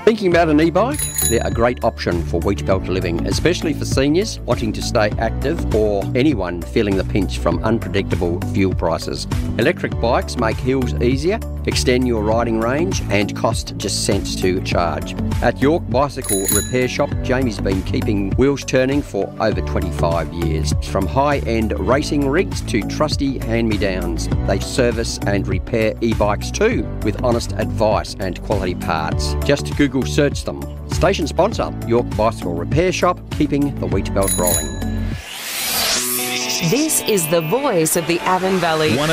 Thinking about an e-bike? They're a great option for Wheatbelt living, especially for seniors wanting to stay active or anyone feeling the pinch from unpredictable fuel prices. Electric bikes make hills easier, extend your riding range and cost just cents to charge. At York Bicycle Repair Shop, Jamie's been keeping wheels turning for over 25 years. From high-end racing rigs to trusty hand-me-downs, they service and repair e-bikes too, with honest advice and quality parts. Just Google search them. Station sponsor, York Bicycle Repair Shop, keeping the Wheatbelt rolling. This is the voice of the Avon Valley.